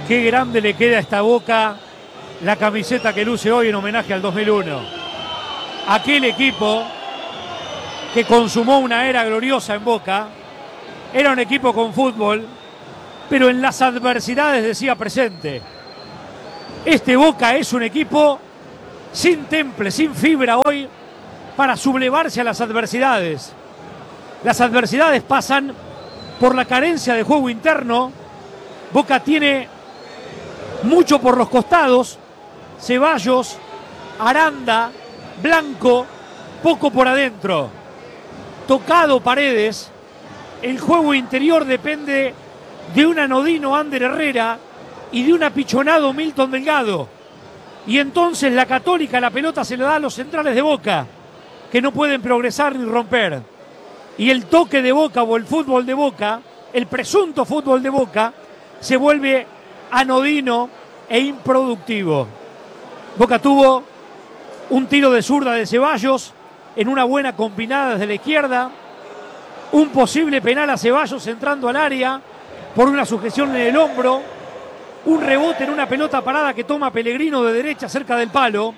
Qué grande le queda a esta Boca la camiseta que luce hoy en homenaje al 2001. Aquel equipo que consumó una era gloriosa en Boca era un equipo con fútbol, pero en las adversidades decía presente. Este Boca es un equipo sin temple, sin fibra hoy para sublevarse a las adversidades. Las adversidades pasan por la carencia de juego interno. Boca tiene mucho por los costados, Ceballos, Aranda, Blanco, poco por adentro. Tocado Paredes, el juego interior depende de un anodino Ander Herrera y de un apichonado Milton Delgado. Y entonces la Católica, la pelota se le da a los centrales de Boca, que no pueden progresar ni romper. Y el toque de Boca o el fútbol de Boca, el presunto fútbol de Boca, se vuelve anodino e improductivo. Boca tuvo un tiro de zurda de Ceballos en una buena combinada desde la izquierda, un posible penal a Ceballos entrando al área por una sujeción en el hombro, un rebote en una pelota parada que toma Pellegrino de derecha cerca del palo,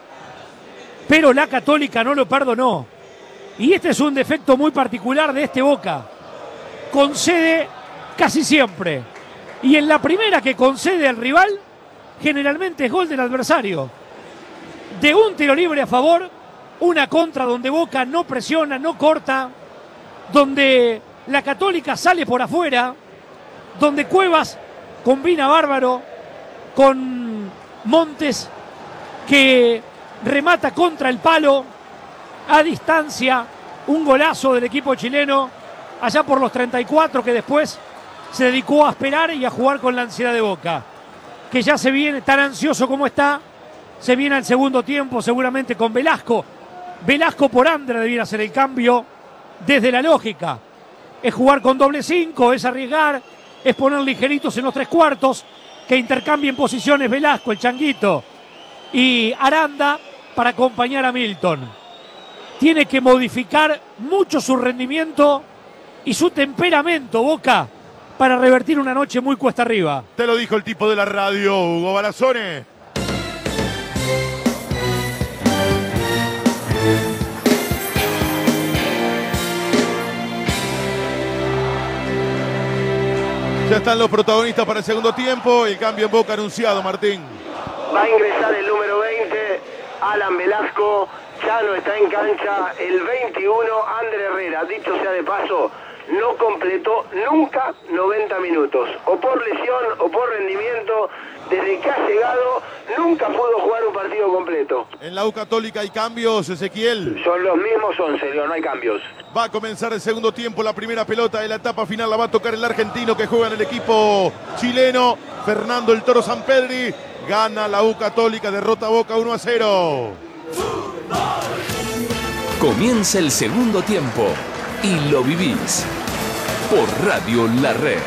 pero la Católica no lo perdonó. Y este es un defecto muy particular de este Boca. Concede casi siempre. Y en la primera que concede al rival, generalmente es gol del adversario. De un tiro libre a favor, una contra donde Boca no presiona, no corta, donde la Católica sale por afuera, donde Cuevas combina bárbaro con Montes, que remata contra el palo a distancia, un golazo del equipo chileno allá por los 34, que después se dedicó a esperar y a jugar con la ansiedad de Boca, que ya se viene tan ansioso como está, se viene al segundo tiempo seguramente con Velasco por Andra debiera ser el cambio desde la lógica, es jugar con doble 5, es arriesgar, es poner ligeritos en los 3/4, que intercambien posiciones Velasco, el Changuito y Aranda para acompañar a Milton. Tiene que modificar mucho su rendimiento y su temperamento, Boca, para revertir una noche muy cuesta arriba. Te lo dijo el tipo de la radio, Hugo Balazone. Ya están los protagonistas para el segundo tiempo. El cambio en Boca anunciado, Martín. Va a ingresar el número 20, Alan Velasco. Ya no está en cancha el 21, Ander Herrera. Dicho sea de paso, no completó nunca 90 minutos. O por lesión o por rendimiento. Desde que ha llegado, nunca pudo jugar un partido completo. En la U Católica hay cambios, Ezequiel. Son los mismos 11, Leo, no hay cambios. Va a comenzar el segundo tiempo, la primera pelota de la etapa final la va a tocar el argentino que juega en el equipo chileno, Fernando el Toro Sampedri. Gana la U Católica, derrota a Boca 1-0. Comienza el segundo tiempo y lo vivís por Radio La Red.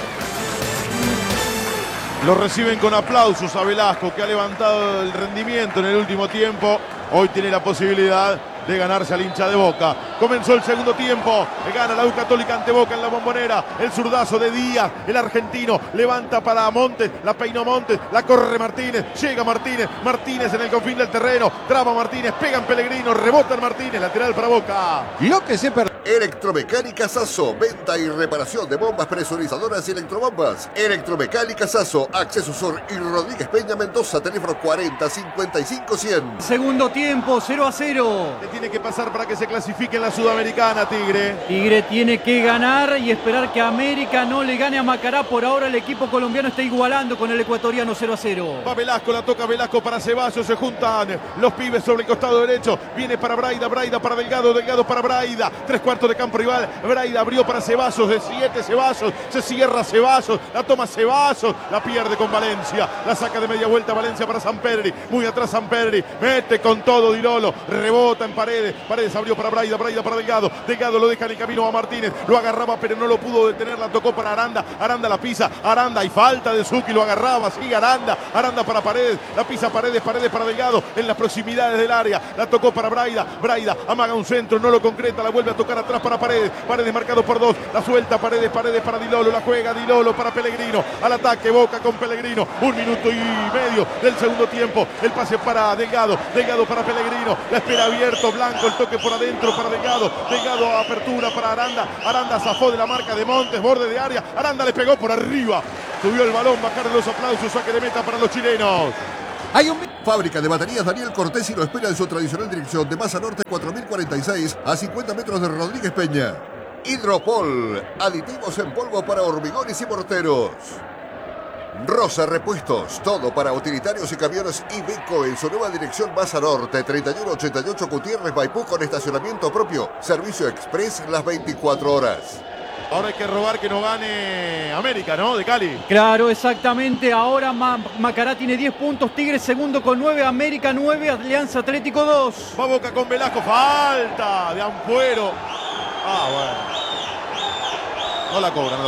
Lo reciben con aplausos a Velasco, que ha levantado el rendimiento en el último tiempo. Hoy tiene la posibilidad de ganarse al hincha de Boca. Comenzó el segundo tiempo, gana la U Católica ante Boca en la Bombonera. El zurdazo de Díaz, el argentino, levanta para Montes, la peinó Montes, la corre Martínez, llega Martínez, Martínez en el confín del terreno, traba Martínez, pega en Pellegrino, rebota en Martínez, lateral para Boca. Lo que se perdió. Electromecánica Sasso, venta y reparación de bombas presurizadoras y electrobombas. Electromecánica Sasso, Acceso Sur y Rodríguez Peña Mendoza, teléfono 40 55 100. Segundo tiempo, 0-0. ¿Qué tiene que pasar para que se clasifique en la Sudamericana, Tigre? Tigre tiene que ganar y esperar que América no le gane a Macará. Por ahora el equipo colombiano está igualando con el ecuatoriano 0-0. Va Velasco, la toca Velasco para Ceballos, se juntan los pibes sobre el costado derecho. Viene para Braida, Braida para Delgado, Delgado para Braida. 3/4 de campo rival, Braida abrió para Ceballos, de 7 Ceballos, se cierra Ceballos, la toma Ceballos, la pierde con Valencia, la saca de media vuelta Valencia para Sampedri, muy atrás Sampedri, mete con todo Di Lolo, rebota en Paredes, Paredes abrió para Braida, Braida para Delgado, Delgado lo deja en el camino a Martínez, lo agarraba pero no lo pudo detener, la tocó para Aranda, Aranda la pisa, Aranda y falta de Zucchi, lo agarraba, sigue Aranda, Aranda para Paredes, la pisa Paredes, Paredes para Delgado, en las proximidades del área, la tocó para Braida, Braida amaga un centro, no lo concreta, la vuelve a tocar a atrás para Paredes. Paredes marcado por 2. La suelta Paredes para Di Lolo. La juega Di Lolo para Pellegrino. Al ataque Boca con Pellegrino. 1 minuto y medio del segundo tiempo. El pase para Delgado. Delgado para Pellegrino. La espera abierto. Blanco. El toque por adentro para Delgado. Delgado apertura para Aranda. Aranda zafó de la marca de Montes. Borde de área. Aranda le pegó por arriba. Subió el balón. Bajaron los aplausos. Saque de meta para los chilenos. Hay un Fábrica de baterías Daniel Cortesi lo espera en su tradicional dirección de Masa Norte 4046 a 50 metros de Rodríguez Peña. Hidropol, aditivos en polvo para hormigones y morteros. Rosa Repuestos, todo para utilitarios y camiones Iveco en su nueva dirección Masa Norte 3188 Gutiérrez Maipú con estacionamiento propio. Servicio express las 24 horas. Ahora hay que robar que no gane América, ¿no? De Cali. Claro, exactamente. Ahora Macará tiene 10 puntos, Tigres segundo con 9, América 9, Alianza Atlético 2. Va Boca con Velasco, falta de Ampuero. Bueno. No la cobra.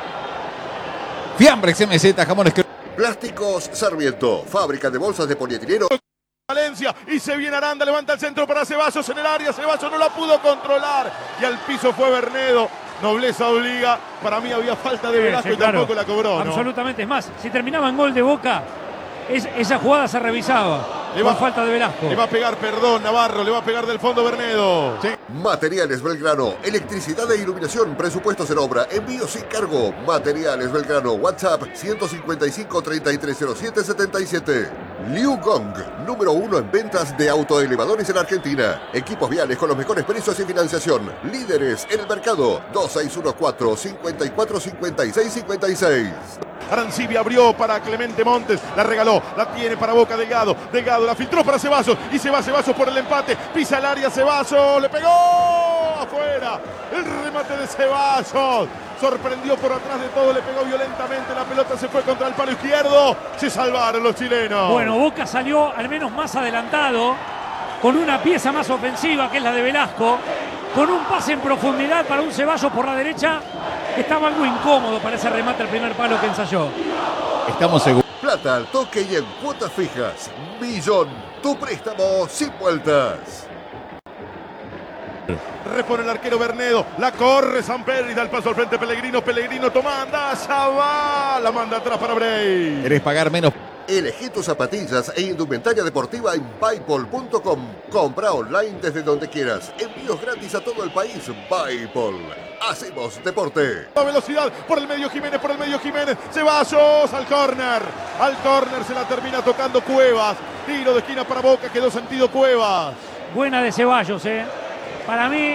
Fiambres MZ, jamones que... Plásticos Sarmiento, fábrica de bolsas de polietileno. Valencia y se viene Aranda, levanta el centro para Ceballos en el área. Ceballos no la pudo controlar y al piso fue Bernedo. Nobleza obliga. Para mí había falta de Velasco y tampoco la cobró, ¿no? Absolutamente. Es más, si terminaba en gol de Boca, esa jugada se revisaba. Con falta de Velasco. Le va a pegar, perdón, Navarro. Le va a pegar del fondo Bernedo. Sí. Materiales Belgrano, electricidad e iluminación, presupuestos en obra, envío sin cargo. Materiales Belgrano, WhatsApp 155 3307 77. Liu Gong, número 1 en ventas de autoelevadores en Argentina. Equipos viales con los mejores precios y financiación. Líderes en el mercado. 2614 54 56 56. Arancibia abrió para Clemente Montes, la regaló, la tiene para Boca Delgado, Delgado la filtró para Ceballos y se va Ceballos por el empate, pisa el área Ceballos, le pegó afuera, el remate de Ceballos, sorprendió por atrás de todo, le pegó violentamente, la pelota se fue contra el palo izquierdo, se salvaron los chilenos. Bueno, Boca salió al menos más adelantado, con una pieza más ofensiva que es la de Velasco, con un pase en profundidad para un Ceballos por la derecha, que estaba algo incómodo para ese remate al primer palo que ensayó. Estamos seguros. Plata al toque y en cuotas fijas. Millón, tu préstamo sin vueltas. Repone el arquero Bernedo, la corre Sampedri, da el paso al frente Pellegrino, Pellegrino toma, anda, ya va, la manda atrás para Bray. ¿Querés pagar menos? Elegí tus zapatillas e indumentaria deportiva en Paypol.com. Compra online desde donde quieras. Envíos gratis a todo el país. Paypol. Hacemos deporte. A velocidad por el medio Jiménez, Ceballos al córner. Al córner se la termina tocando Cuevas. Tiro de esquina para Boca, quedó sentido Cuevas. Buena de Ceballos, Para mí,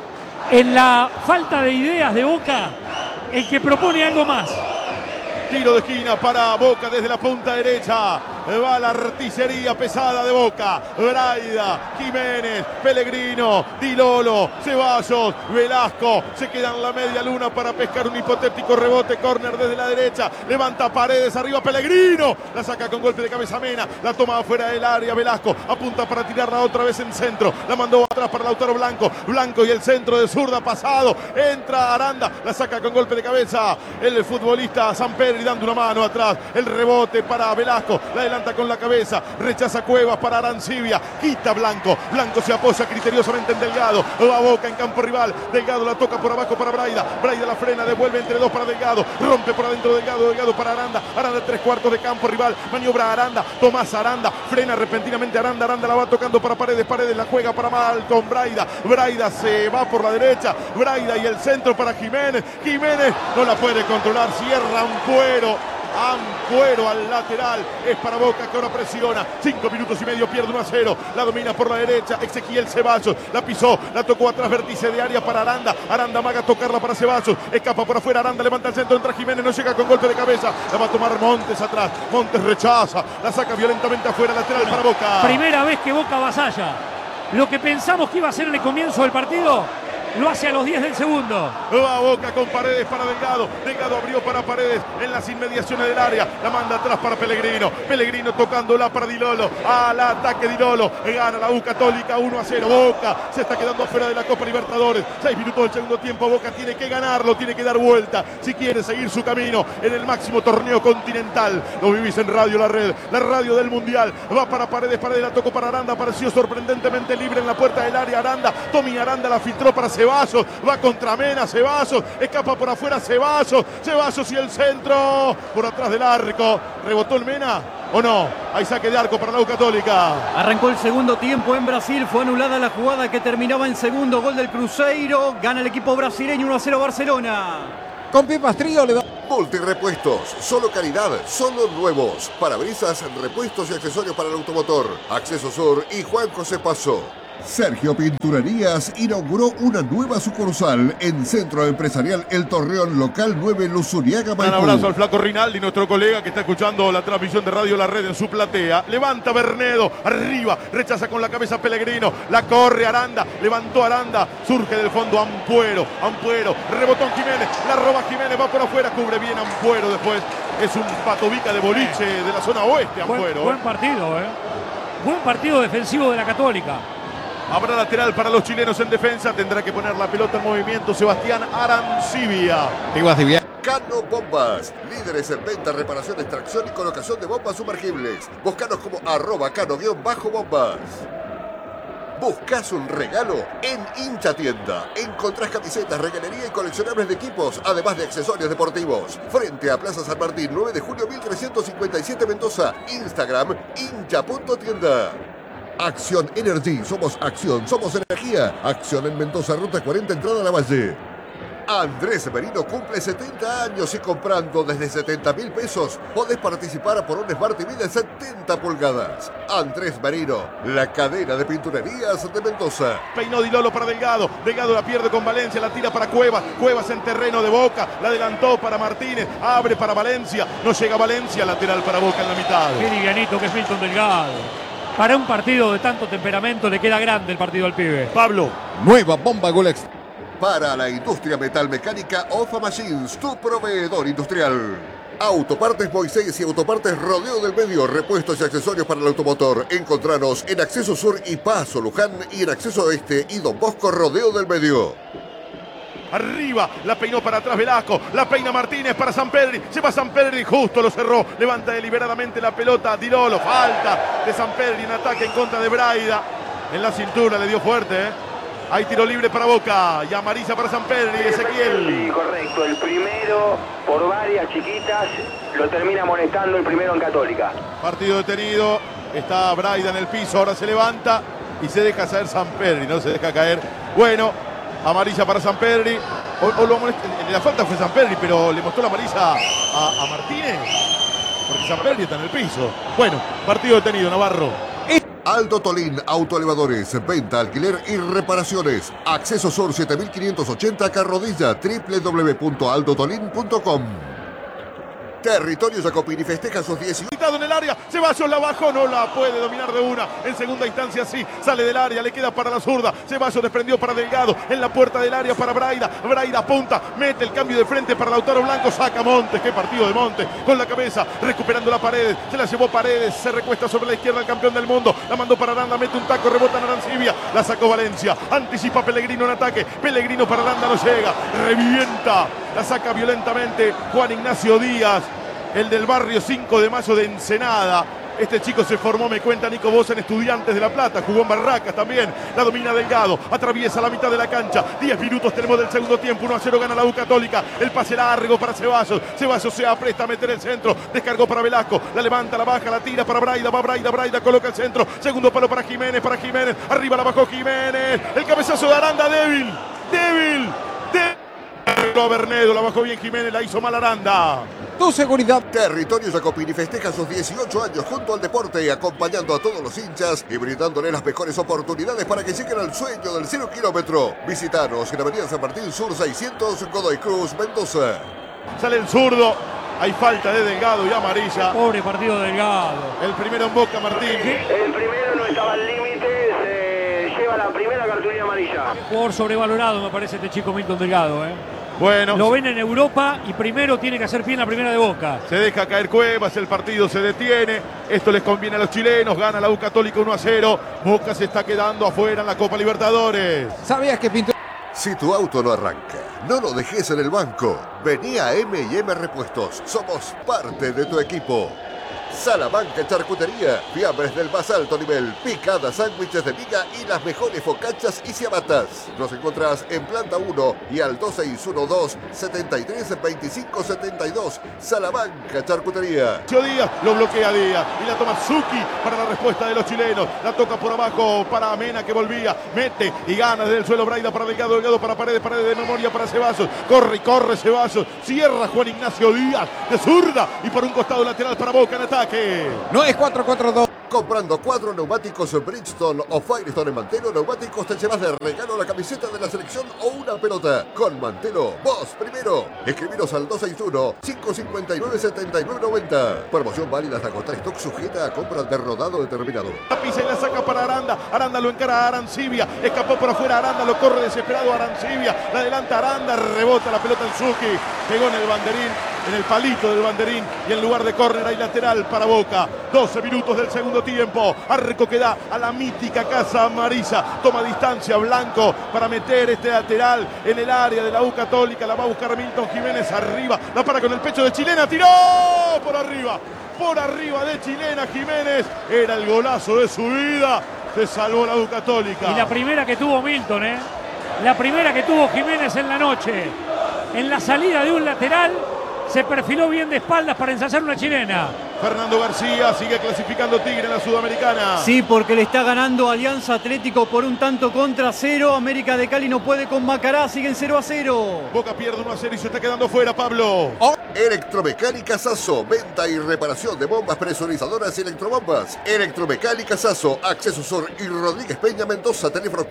en la falta de ideas de Boca, el que propone algo más. Tiro de esquina para Boca desde la punta derecha. Va la artillería pesada de Boca. Braida, Jiménez, Pellegrino, Di Lolo, Ceballos, Velasco. Se queda en la media luna para pescar un hipotético rebote. Córner desde la derecha. Levanta Paredes, arriba Pellegrino. La saca con golpe de cabeza Mena. La toma afuera del área Velasco. Apunta para tirarla otra vez en centro. La mandó atrás para Lautaro Blanco. Blanco y el centro de zurda pasado. Entra Aranda. La saca con golpe de cabeza el futbolista Sampedri dando una mano atrás. El rebote para Velasco. La adelanta con la cabeza. Rechaza Cuevas para Arancibia. Quita Blanco. Blanco se apoya criteriosamente en Delgado. Va Boca en campo rival. Delgado la toca por abajo para Braida. Braida la frena. Devuelve entre dos para Delgado. Rompe por adentro Delgado. Delgado para Aranda. Aranda 3/4 de campo rival. Maniobra Aranda. Tomás Aranda. Frena repentinamente Aranda. Aranda la va tocando para Paredes. Paredes la juega para Malcom. Braida. Braida se va por la derecha. Braida y el centro para Jiménez. Jiménez no la puede controlar. Cierra Ampuero. Ampuero al lateral, es para Boca que ahora presiona, 5 minutos y medio, pierde 1-0, la domina por la derecha, Ezequiel Ceballos, la pisó, la tocó atrás, vértice de área para Aranda, Aranda amaga a tocarla para Ceballos, escapa por afuera, Aranda levanta el centro, entra Jiménez, no llega con golpe de cabeza, la va a tomar Montes atrás, Montes rechaza, la saca violentamente afuera, lateral para Boca. Primera vez que Boca avasalla, lo que pensamos que iba a ser en el comienzo del partido, lo hace a los 10 del segundo. Va Boca con Paredes para Delgado. Delgado abrió para Paredes en las inmediaciones del área. La manda atrás para Pellegrino. Pellegrino tocándola para Di Lolo. Al ataque Di Lolo. Gana la U Católica 1-0. Boca se está quedando fuera de la Copa Libertadores. 6 minutos del segundo tiempo. Boca tiene que ganarlo. Tiene que dar vuelta si quiere seguir su camino en el máximo torneo continental. Lo vivís en Radio La Red. La radio del Mundial. Va para Paredes. Paredes la tocó para Aranda. Apareció sorprendentemente libre en la puerta del área. Aranda. Tommy Aranda la filtró para Ceballos. Ceballos, va contra Mena, Ceballos, escapa por afuera Ceballos, Ceballos y el centro, por atrás del arco, rebotó el Mena, ¿o no? Hay saque de arco para la U Católica. Arrancó el segundo tiempo en Brasil, fue anulada la jugada que terminaba en segundo gol del Cruzeiro, gana el equipo brasileño 1-0 Barcelona. Con Pipastrillo le da. Multirepuestos, solo calidad, solo nuevos. Parabrisas, repuestos y accesorios para el automotor. Acceso Sur y Juan José Paso. Sergio Pinturerías inauguró una nueva sucursal en Centro Empresarial El Torreón, local 9, Luzuriaga, Maipú. Un abrazo al flaco Rinaldi, nuestro colega que está escuchando la transmisión de Radio La Red en su platea. Levanta Bernedo, arriba, rechaza con la cabeza Pellegrino, la corre Aranda, levantó Aranda, surge del fondo Ampuero, rebotó Jiménez, la roba Jiménez, va por afuera, cubre bien Ampuero después. Es un patobica de boliche de la zona oeste, Ampuero. Buen partido, Buen partido defensivo de la Católica. Habrá lateral para los chilenos en defensa. Tendrá que poner la pelota en movimiento Sebastián Arancibia. Cano Bombas, líderes en venta, reparación, extracción y colocación de bombas sumergibles. Búscanos como @cano_bombas. ¿Buscas un regalo? En Hincha Tienda encontrás camisetas, regalería y coleccionables de equipos, además de accesorios deportivos. Frente a Plaza San Martín, 9 de julio 1357 Mendoza. Instagram, hincha.tienda. Acción Energy, somos acción, somos energía. Acción en Mendoza, ruta 40, entrada a la Valle. Andrés Merino cumple 70 años y comprando desde 70.000 pesos podés participar por un Smart TV de 70 pulgadas. Andrés Merino, la cadena de pinturerías de Mendoza. Peinó Di Lolo para Delgado, Delgado la pierde con Valencia, la tira para Cuevas, Cuevas en terreno de Boca, la adelantó para Martínez, abre para Valencia, no llega Valencia, lateral para Boca en la mitad. Qué livianito que es Milton Delgado. Para un partido de tanto temperamento le queda grande el partido al pibe. Pablo. Nueva bomba Golex. Para la industria metalmecánica, Ofa Machines, tu proveedor industrial. Autopartes Moisés y Autopartes Rodeo del Medio, repuestos y accesorios para el automotor. Encontranos en Acceso Sur y Paso Luján y en Acceso Oeste y Don Bosco Rodeo del Medio. Arriba, la peinó para atrás Velasco, la peina Martínez para Sampedri, lleva Sampedri, justo lo cerró, levanta deliberadamente la pelota, Di Lolo, falta de Sampedri en ataque en contra de Braida, en la cintura le dio fuerte, Hay tiro libre para Boca y amarilla para Sampedri, Ezequiel. Sí, correcto, el primero por varias chiquitas, lo termina amonestando el primero en Católica. Partido detenido, está Braida en el piso, ahora se levanta y se deja caer Sampedri, no se deja caer, bueno. Amarilla para Sampedri. La falta fue Sampedri, pero le mostró la amarilla a Martínez. Porque Sampedri está en el piso. Bueno, partido detenido, Navarro. Aldo Tolín, autoelevadores, venta, alquiler y reparaciones. Acceso Sur 7580 Carrodilla, www.aldotolin.com. Territorio Jacopini festeja sus 18. En el área, Ceballos la bajó, no la puede dominar de una. En segunda instancia sí, sale del área, le queda para la zurda. Ceballos desprendió para Delgado, en la puerta del área para Braida. Braida apunta, mete el cambio de frente para Lautaro Blanco, saca Montes, qué partido de Montes, con la cabeza, recuperando la Paredes, se la llevó Paredes, se recuesta sobre la izquierda el campeón del mundo, la mandó para Aranda, mete un taco, rebota en Arancibia, la sacó Valencia, anticipa Pellegrino en ataque, Pellegrino para Aranda, no llega, revienta, la saca violentamente Juan Ignacio Díaz. El del barrio 5 de Mayo de Ensenada. Este chico se formó, me cuenta Nico Bosa, en Estudiantes de La Plata. Jugó en Barracas también. La domina Delgado. Atraviesa la mitad de la cancha. 10 minutos tenemos del segundo tiempo. 1-0 gana la U Católica. El pase largo para Ceballos. Ceballos se apresta a meter el centro. Descargó para Velasco. La levanta, la baja, la tira para Braida. Va Braida, Braida coloca el centro. Segundo palo para Jiménez, Arriba la bajó Jiménez. El cabezazo de Aranda, débil. A Bernedo, la bajó bien Jiménez, la hizo mal Aranda. Tu seguridad. Territorio Jacopini festeja sus 18 años junto al deporte, acompañando a todos los hinchas y brindándole las mejores oportunidades para que lleguen al sueño del 0 kilómetro. Visítanos en Avenida San Martín Sur 600, Godoy Cruz, Mendoza. Sale el zurdo. Hay falta de Delgado y amarilla. Pobre partido de Delgado. El primero en Boca, Martín. El primero no estaba al límite, se lleva la primera cartulina amarilla. Jugador sobrevalorado me parece este chico Milton Delgado, Bueno. Lo ven en Europa y primero tiene que hacer bien la primera de Boca. Se deja caer Cuevas, el partido se detiene. Esto les conviene a los chilenos. Gana la U Católica 1-0. Boca se está quedando afuera en la Copa Libertadores. ¿Sabías que pintó? Si tu auto no arranca, no lo dejes en el banco. Vení a M&M Repuestos. Somos parte de tu equipo. Salamanca Charcutería, fiambres del más alto nivel, picadas, sándwiches de miga y las mejores focachas y ciabatas. Nos encontrás en planta 1 y al 2612-732572. Salamanca Charcutería. Díaz lo bloquea Díaz y la toma Zucchi para la respuesta de los chilenos. La toca por abajo para Mena que volvía, mete y gana desde el suelo Braida para Delgado, Delgado para Paredes, Paredes de memoria para Ceballos. Corre y corre Ceballos, cierra Juan Ignacio Díaz de zurda y por un costado lateral para Boca en ataque. No es 4-4-2. Comprando 4 neumáticos Bridgestone o Firestone en Mantelo Neumáticos te llevas de regalo la camiseta de la selección o una pelota. Con Mantelo, vos primero. Escribiros al 261-559-7990. Promoción válida hasta agotar stock, sujeta a compra de rodado determinado. La pisa y la saca para Aranda. Aranda lo encara a Arancibia. Escapó por afuera Aranda, lo corre desesperado Arancibia. La adelanta Aranda, rebota la pelota en Zucchi. Pegó en el banderín, en el palito del banderín. Y en lugar de córner hay lateral para Boca. 12 minutos del segundo tiempo. Arco que da a la mítica Casa Marisa. Toma distancia Blanco para meter este lateral en el área de la U Católica. La va a buscar Milton Jiménez arriba. La para con el pecho de Chilena. Tiró por arriba. Por arriba de Chilena Jiménez. Era el golazo de su vida. Se salvó la U Católica. Y la primera que tuvo Milton, la primera que tuvo Jiménez en la noche. En la salida de un lateral. Se perfiló bien de espaldas para ensayar una chilena. Fernando García sigue clasificando Tigre en la Sudamericana. Sí, porque le está ganando Alianza Atlético por un tanto contra 0. América de Cali no puede con Macará, siguen 0-0. Boca pierde 1-0 y se está quedando fuera, Pablo. Electromecánica Sasso, venta y reparación de bombas presurizadoras y electrobombas. Electromecánica Sasso, Acceso Sur y Rodríguez Peña Mendoza, teléfono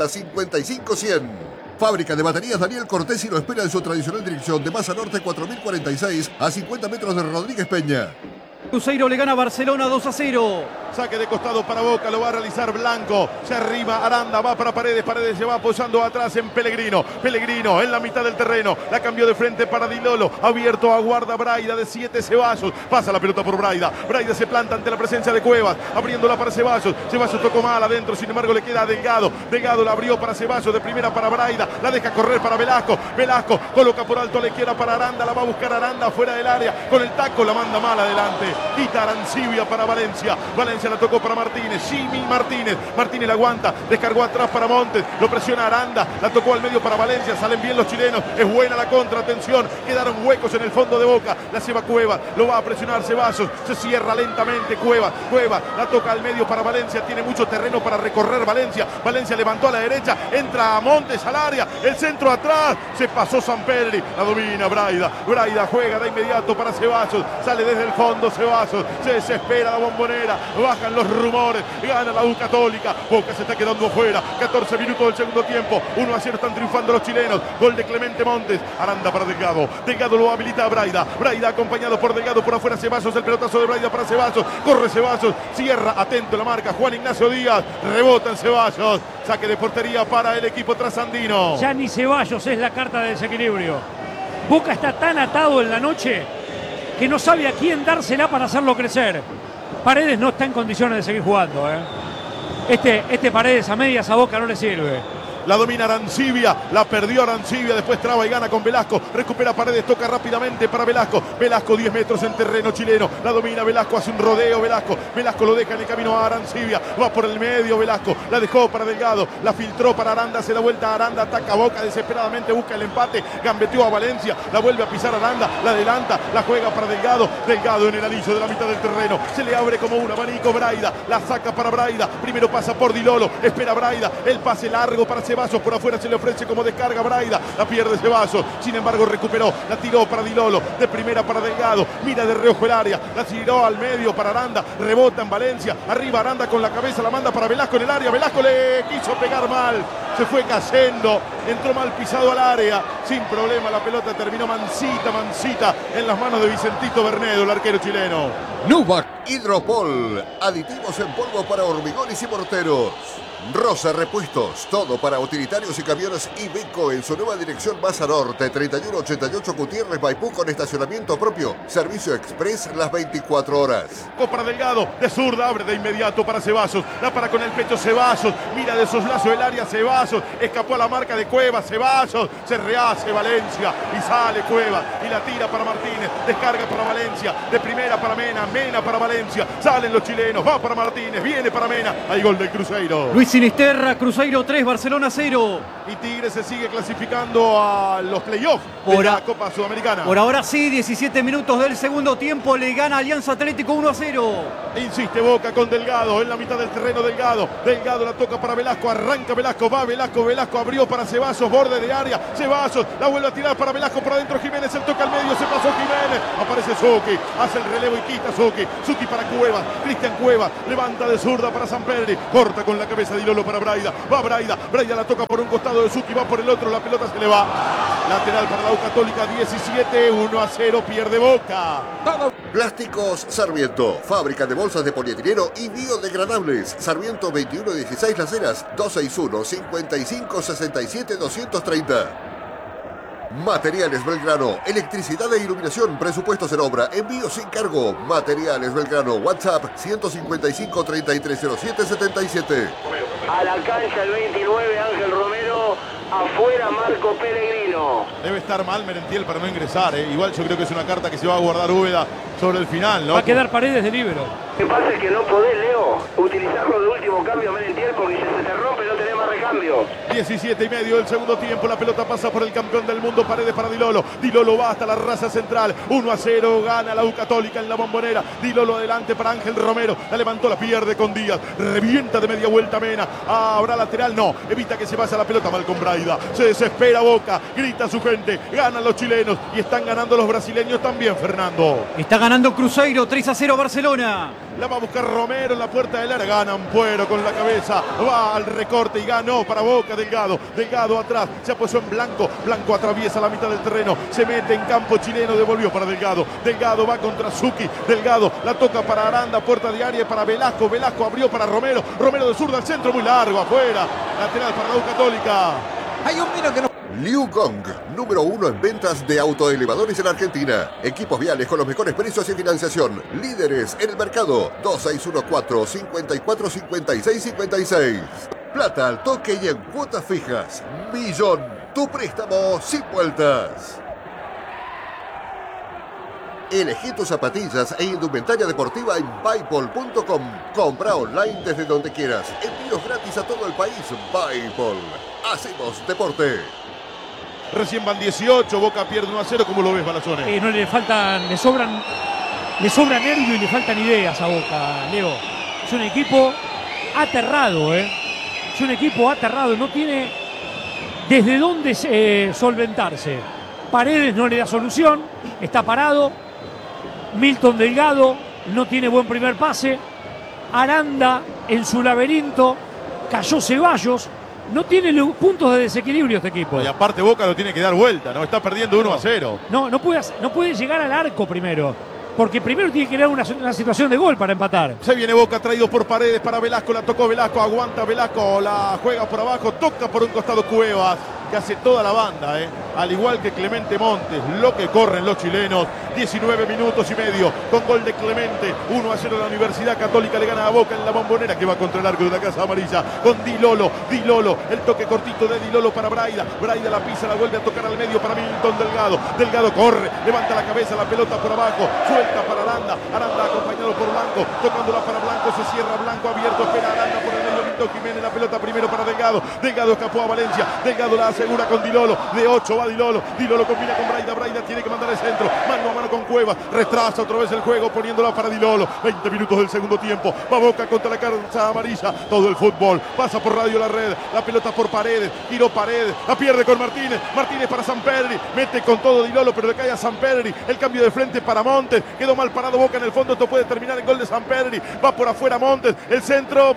40-55-100. Fábrica de baterías Daniel Cortés y lo espera en su tradicional dirección de Masa Norte 4046 a 50 metros de Rodríguez Peña. Cruzeiro le gana a Barcelona 2-0. Saque de costado para Boca, lo va a realizar Blanco. Se arriba Aranda, va para Paredes. Paredes se va apoyando atrás en Pellegrino. Pellegrino en la mitad del terreno. La cambió de frente para Dilolo. Abierto, aguarda Braida de 7 Ceballos. Pasa la pelota por Braida. Braida se planta ante la presencia de Cuevas. Abriéndola para Ceballos. Ceballos tocó mal adentro, sin embargo le queda a Delgado. Delgado la abrió para Ceballos, de primera para Braida. La deja correr para Velasco. Velasco coloca por alto a la izquierda para Aranda. La va a buscar Aranda fuera del área. Con el taco la manda mal adelante. Quita Arancibia para Valencia. Valencia la tocó para Martínez. Jimmy Martínez. Martínez la aguanta. Descargó atrás para Montes. Lo presiona Aranda. La tocó al medio para Valencia. Salen bien los chilenos. Es buena la contra. Atención. Quedaron huecos en el fondo de Boca. La lleva Cueva. Lo va a presionar Ceballos. Se cierra lentamente Cueva. Cueva la toca al medio para Valencia. Tiene mucho terreno para recorrer Valencia. Valencia levantó a la derecha. Entra a Montes al área. El centro atrás. Se pasó Sampedri. La domina Braida. Braida juega de inmediato para Ceballos. Sale desde el fondo Ceballos. Se desespera la Bombonera. Bajan los rumores. Gana la U Católica. Boca se está quedando fuera. 14 minutos del segundo tiempo. 1-0 están triunfando los chilenos. Gol de Clemente Montes. Aranda para Delgado. Delgado lo habilita a Braida. Braida acompañado por Delgado. Por afuera Ceballos. El pelotazo de Braida para Ceballos. Corre Ceballos. Cierra. Atento la marca. Juan Ignacio Díaz. Rebota en Ceballos. Saque de portería para el equipo trasandino. Ya ni Ceballos es la carta de desequilibrio. Boca está tan atado en la noche que no sabe a quién dársela para hacerlo crecer. Paredes no está en condiciones de seguir jugando. Este Paredes a medias a Boca no le sirve. La domina Arancibia, la perdió Arancibia, después traba y gana con Velasco, recupera Paredes, toca rápidamente para Velasco, Velasco 10 metros en terreno chileno, la domina Velasco, hace un rodeo Velasco lo deja en el camino a Arancibia, va por el medio Velasco, la dejó para Delgado, la filtró para Aranda, se da vuelta a Aranda, ataca a Boca desesperadamente, busca el empate, gambeteó a Valencia, la vuelve a pisar Aranda, la adelanta, la juega para Delgado, Delgado en el anillo de la mitad del terreno, se le abre como un abanico Braida, la saca para Braida, primero pasa por Dilolo, espera Braida, el pase largo para Ceballos, por afuera se le ofrece como descarga Braida, la pierde Ceballos, sin embargo recuperó, la tiró para Dilolo, de primera para Delgado, mira de reojo el área, la tiró al medio para Aranda, rebota en Valencia, arriba Aranda con la cabeza, la manda para Velasco en el área, Velasco le quiso pegar mal, se fue cayendo, entró mal pisado al área, sin problema la pelota terminó mansita en las manos de Vicentito Bernedo, el arquero chileno. Nubac. Hidropol, aditivos en polvo para hormigones y morteros. Rosa Repuestos, todo para utilitarios y camiones Iveco en su nueva dirección Masa Norte, 3188 Gutiérrez Maipú con estacionamiento propio. Servicio express las 24 horas. Para Delgado, de zurda, abre de inmediato para Ceballos, la para con el pecho Ceballos, mira de soslazo el área Ceballos. Ceballos, escapó a la marca de Cuevas, Ceballos, se rehace Valencia y sale Cuevas y la tira para Martínez, descarga para Valencia, de primera para Mena, Mena para Valencia, salen los chilenos, va para Martínez, viene para Mena, hay gol del Cruzeiro. Luis Sinisterra, Cruzeiro 3, Barcelona 0. Y Tigre se sigue clasificando a los playoffs de la Copa Sudamericana. Por ahora sí, 17 minutos del segundo tiempo, le gana Alianza Atlético 1-0. Insiste Boca con Delgado, en la mitad del terreno Delgado la toca para Velasco, arranca Velasco, va Velasco abrió para Ceballos, borde de área, Ceballos, la vuelve a tirar para Velasco, por adentro Jiménez, el toque al medio, se pasó Jiménez, aparece Zucchi, hace el relevo y quita Zucchi para Cuevas, Cristian Cuevas, levanta de zurda para Sampedri, corta con la cabeza de Lolo para Braida, va Braida la toca por un costado de Zucchi, va por el otro, la pelota se le va, lateral para la U Católica, 17, 1-0, pierde Boca. Plásticos Sarmiento, fábrica de bolsas de polietileno y biodegradables. Sarmiento 2116 Las Heras, 261-5567-230. Materiales Belgrano, electricidad e iluminación, presupuestos en obra, envío sin cargo. Materiales Belgrano, WhatsApp 155-3307-77. A la cancha el 29, Ángel Romero. Afuera Marco Pellegrino. Debe estar mal Merentiel para no ingresar, ¿eh? Igual yo creo que es una carta que se va a guardar Úbeda sobre el final, ¿no? Va a quedar Paredes de líbero. Lo que pasa es que no podés, Leo, utilizarlo de último cambio a Merentiel porque si se te rompe no tenés más recambio. 17 y medio del segundo tiempo, la pelota pasa por el campeón del mundo, Paredes para Dilolo. Dilolo va hasta la raza central, 1-0, gana la U Católica en la Bombonera. Dilolo adelante para Ángel Romero, la levantó, la pierde con Díaz, revienta de media vuelta Mena. Habrá lateral, no, evita que se vaya la pelota mal con Braida. Se desespera Boca, grita su gente, ganan los chilenos y están ganando los brasileños también, Fernando. Está ganando Cruzeiro, 3-0 Barcelona. La va a buscar Romero en la puerta del área, gana Ampuero con la cabeza, va al recorte y ganó para Boca Delgado atrás, se apoyó en Blanco atraviesa la mitad del terreno, se mete en campo chileno, devolvió para Delgado va contra Zucchi, Delgado la toca para Aranda, puerta de área para Velasco abrió para Romero de zurda al centro, muy largo, afuera, lateral para la U Católica. Hay un vino que no... Liu Gong, número 1 en ventas de autoelevadores en Argentina. Equipos viales con los mejores precios y financiación. Líderes en el mercado. 2614-545656. Plata al toque y en cuotas fijas. Millón. Tu préstamo sin vueltas. Elegí tus zapatillas e indumentaria deportiva en Buypol.com. Compra online desde donde quieras. Envíos gratis a todo el país. Buypol. Hacemos deporte. Recién van 18, Boca pierde 1-0. ¿Cómo lo ves, Balazones? No le faltan, le sobra nervio y le faltan ideas a Boca, Leo. Es un equipo aterrado, Es un equipo aterrado, no tiene desde dónde solventarse. Paredes no le da solución, está parado. Milton Delgado no tiene buen primer pase. Aranda en su laberinto. Cayó Ceballos. No tiene puntos de desequilibrio este equipo. Y aparte Boca lo tiene que dar vuelta, ¿no? Está perdiendo 1-0. No puede llegar al arco primero. Porque primero tiene que crear una situación de gol para empatar. Se viene Boca, traído por Paredes para Velasco. La tocó Velasco, aguanta Velasco, la juega por abajo, toca por un costado Cuevas, que hace toda la banda, al igual que Clemente Montes, lo que corren los chilenos. 19 minutos y medio con gol de Clemente, 1-0 la Universidad Católica le gana a Boca en la Bombonera, que va contra el arco de la Casa Amarilla con Dilolo, el toque cortito de Dilolo para Braida la pisa, la vuelve a tocar al medio para Milton Delgado corre, levanta la cabeza, la pelota por abajo, suelta para Aranda acompañado por Blanco, tocándola para Blanco, se cierra Blanco abierto, espera Aranda por el medio, Milton Jiménez, la pelota primero para Delgado escapó a Valencia, Delgado la asegura con Dilolo, de 8 va Dilolo combina con Braida tiene que mandar el centro, mano a mano con Cuevas, retrasa otra vez el juego poniéndola para Dilolo, 20 minutos del segundo tiempo, va Boca contra la Casa Amarilla, todo el fútbol, pasa por Radio La Red, la pelota por Paredes, tiró Paredes, la pierde con Martínez para Sampedri, mete con todo Dilolo, pero le cae a Sampedri, el cambio de frente para Montes, quedó mal parado Boca en el fondo, esto puede terminar en gol de Sampedri, va por afuera Montes, el centro,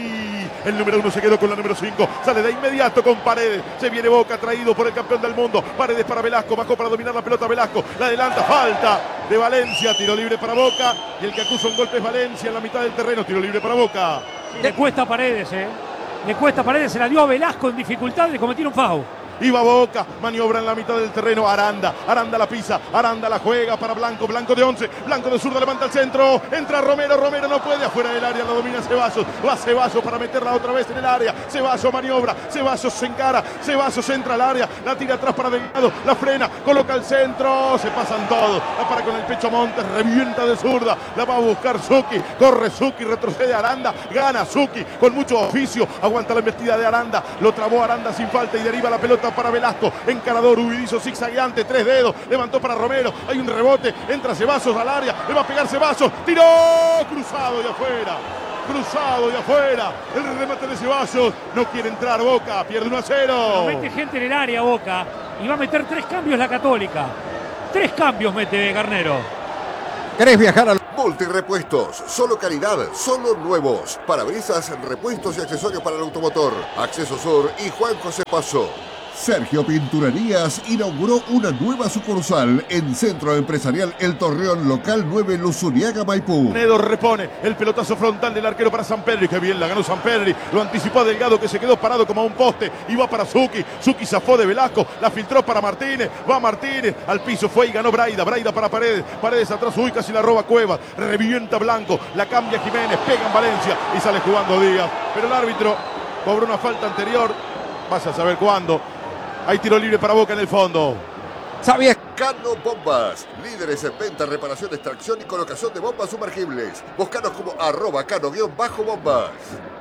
el número 1 se quedó con la número 5, sale de inmediato con Paredes, se viene Boca traído por el campeón del mundo, Paredes para Velasco, bajó para dominar la pelota Velasco, la adelanta, falta de Valencia, tiro libre para Boca, y el que acusa un golpe es Valencia en la mitad del terreno, tiro libre para Boca. Le cuesta a Paredes, le cuesta a Paredes, se la dio a Velasco en dificultad de cometer un foul. y va Boca, maniobra en la mitad del terreno, Aranda la pisa, Aranda la juega para Blanco de 11, Blanco de zurda levanta el centro, entra Romero no puede, afuera del área, la domina Ceballos, va Ceballos para meterla otra vez en el área, Ceballos maniobra, Ceballos se encara, Ceballos entra al área, la tira atrás para Delgado, la frena, coloca el centro, se pasan todos, la para con el pecho Montes, revienta de zurda, la va a buscar Zucchi, corre Zucchi, retrocede Aranda, gana Zucchi con mucho oficio, aguanta la embestida de Aranda, lo trabó Aranda sin falta y deriva la pelota para Velasco, encarador, huidizo, zigzagueante, 3 dedos, levantó para Romero, hay un rebote, entra Ceballos al área, le va a pegar Ceballos, tiró, cruzado de afuera, el remate de Ceballos, no quiere entrar Boca, pierde 1-0. No mete gente en el área Boca y va a meter 3 cambios la Católica. 3 cambios mete Garnero. ¿Querés viajar al Multirepuestos, solo calidad, solo nuevos. Parabrisas, repuestos y accesorios para el automotor. Acceso Sur y Juan José Paso. Sergio Pinturerías inauguró una nueva sucursal en Centro Empresarial El Torreón, local 9, Luzuriaga, Maipú. Nedo repone el pelotazo frontal del arquero para Sampedri, que bien la ganó Sampedri, lo anticipó a Delgado, que se quedó parado como a un poste, y va para Zucchi zafó de Velasco, la filtró para Martínez, va Martínez, al piso fue y ganó Braida para Paredes atrás, casi la roba Cuevas, revienta Blanco, la cambia Jiménez, pega en Valencia y sale jugando Díaz, pero el árbitro cobró una falta anterior, vas a saber cuándo. Hay tiro libre para Boca en el fondo. ¿Sabías? Cano Bombas, líderes en venta, reparación, extracción y colocación de bombas sumergibles. Búscanos como @cano_bombas.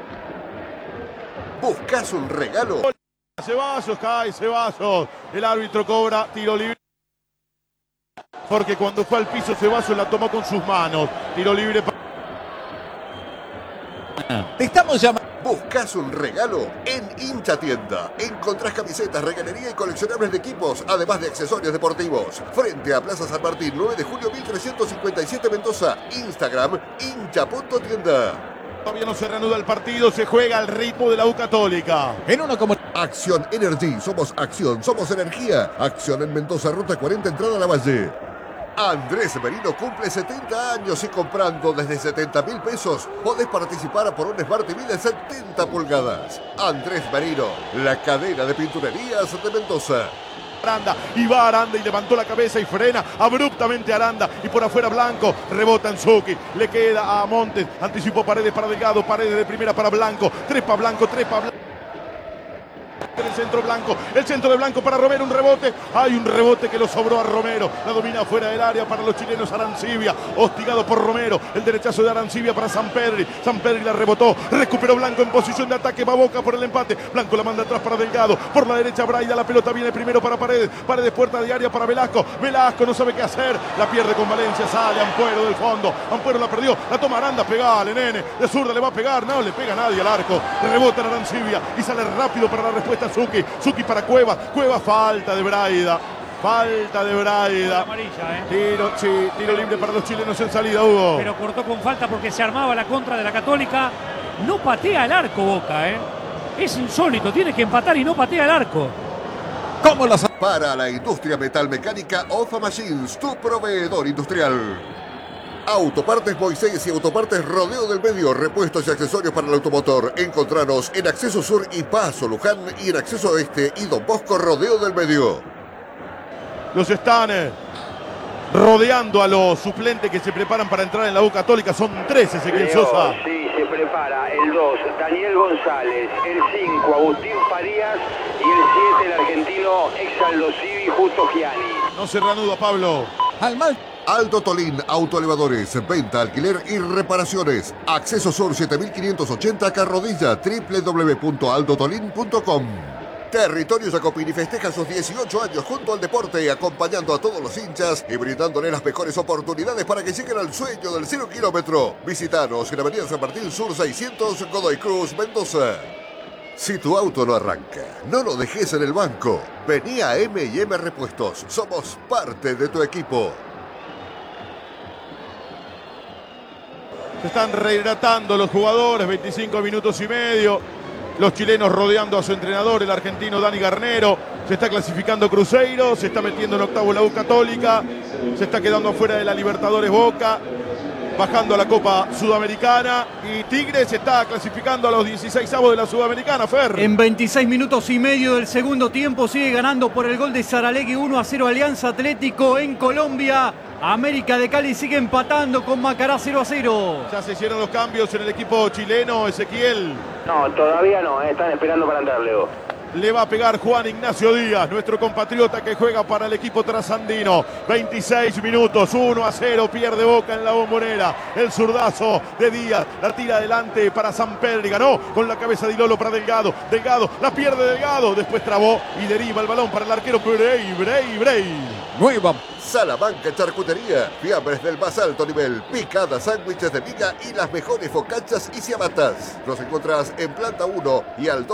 ¿Buscas un regalo? Ceballos, cae Ceballos. El árbitro cobra tiro libre. Porque cuando fue al piso Ceballos la tomó con sus manos. Tiro libre para... Te estamos llamando. ¿Buscas un regalo? En Hincha Tienda encontrás camisetas, regalería y coleccionables de equipos, además de accesorios deportivos. Frente a Plaza San Martín, 9 de julio 1357 Mendoza. Instagram, hincha.tienda. Todavía no se reanuda el partido, se juega al ritmo de la U Católica. En una como Acción Energy, somos acción, somos energía. Acción en Mendoza, ruta 40, entrada a la Valle. Andrés Merino cumple 70 años y comprando desde 70.000 pesos podés participar por un Smart TV de 70 pulgadas. Andrés Merino, la cadena de pinturerías de Mendoza. Aranda, y va Aranda y levantó la cabeza y frena abruptamente Aranda, y por afuera Blanco, rebota en Zucchi, le queda a Montes, anticipó Paredes para Delgado, Paredes de primera para Blanco, trepa Blanco. El centro de Blanco para Romero, un rebote, hay un rebote que lo sobró a Romero, la domina fuera del área para los chilenos Arancibia, hostigado por Romero, el derechazo de Arancibia para Sampedri la rebotó, recuperó Blanco en posición de ataque, va Boca por el empate, Blanco la manda atrás para Delgado, por la derecha Braida, la pelota viene primero para Paredes puerta de área para Velasco no sabe qué hacer, la pierde con Valencia, sale Ampuero del fondo, Ampuero la perdió, la toma Aranda, pegale nene, de zurda le va a pegar, no le pega a nadie al arco, rebota en Arancibia y sale rápido para la respuesta Zucchi para Cuevas, falta de Braida. Amarilla, Tiro libre para los chilenos en salida, Hugo. Pero cortó con falta porque se armaba la contra de la Católica. No patea el arco Boca, Es insólito, tiene que empatar y no patea el arco. ¿Cómo las Para la industria metalmecánica, OFA Machines, tu proveedor industrial. Autopartes Moisés y Autopartes Rodeo del Medio, repuestos y accesorios para el automotor. Encontranos en Acceso Sur y Paso Luján, y en Acceso Este y Don Bosco Rodeo del Medio. Los están rodeando a los suplentes que se preparan para entrar en la U Católica. Son 13, Ezequiel Sosa. Sí, se prepara el 2, Daniel González, el 5, Agustín Farías, y el 7, el argentino Exaldo Civi, Justo Gianni. No se reanuda, Pablo. al mal? Aldo Tolín, autoelevadores, venta, alquiler y reparaciones. Acceso Sur 7580, Carrodilla, www.aldotolin.com. Territorio Jacopini festeja sus 18 años junto al deporte, acompañando a todos los hinchas y brindándole las mejores oportunidades para que lleguen al sueño del 0 kilómetro. Visitanos en Avenida San Martín Sur 600, Godoy Cruz, Mendoza. Si tu auto no arranca, no lo dejes en el banco. Vení a M&M Repuestos, somos parte de tu equipo. Se están rehidratando los jugadores, 25 minutos y medio. Los chilenos rodeando a su entrenador, el argentino Dani Garnero. Se está clasificando Cruzeiro, se está metiendo en octavo la U Católica. Se está quedando afuera de la Libertadores Boca. bajando a la Copa Sudamericana y Tigres está clasificando a los 16avos de la Sudamericana, Fer. En 26 minutos y medio del segundo tiempo sigue ganando por el gol de Saralegui 1-0 Alianza Atlético en Colombia. América de Cali sigue empatando con Macará 0-0. Ya se hicieron los cambios en el equipo chileno, Ezequiel. No, todavía no, están esperando para entrar, Leo. Le va a pegar Juan Ignacio Díaz, nuestro compatriota que juega para el equipo trasandino. 26 minutos, 1-0, pierde Boca en la Bombonera. El zurdazo de Díaz, la tira adelante para Sampedri, ganó con la cabeza de Ilolo para Delgado. Delgado, la pierde Delgado, después trabó y deriva el balón para el arquero Brey. Nueva. Salamanca Charcutería, fiambres del más alto nivel, picadas, sándwiches de miga y las mejores focachas y ciabatas. Los encontrás en planta 1 y al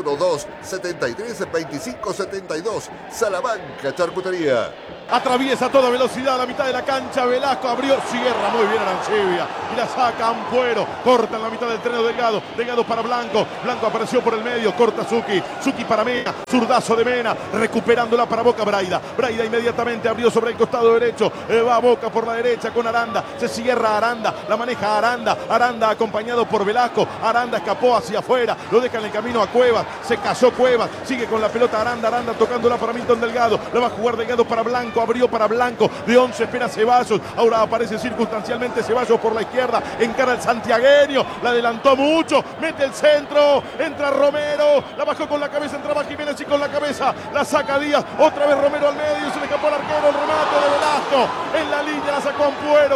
2612-732572. Salamanca Charcutería. Atraviesa a toda velocidad a la mitad de la cancha. Velasco abrió, cierra muy bien Arancibia y la saca Ampuero. Corta en la mitad del terreno Delgado. Delgado para Blanco. Blanco apareció por el medio. Corta Zucchi. Zucchi para Mena. Zurdazo de Mena. Recuperándola para Boca Braida. Braida inmediatamente abrió sobre el costado derecho. Va Boca por la derecha con Aranda. Se cierra Aranda. La maneja Aranda. Aranda acompañado por Velasco. Aranda escapó hacia afuera. Lo deja en el camino a Cuevas. Se cayó Cuevas. Sigue con la pelota Aranda. Aranda tocándola para Milton Delgado. La va a jugar Delgado para Blanco. Abrió para Blanco, de 11 espera Ceballos, ahora aparece circunstancialmente Ceballos por la izquierda, encara el santiagueño, la adelantó mucho, mete el centro, entra Romero, la bajó con la cabeza, entraba Jiménez y con la cabeza, la saca Díaz, otra vez Romero al medio, se le escapó al arquero, el remate de Velasco, en la línea la sacó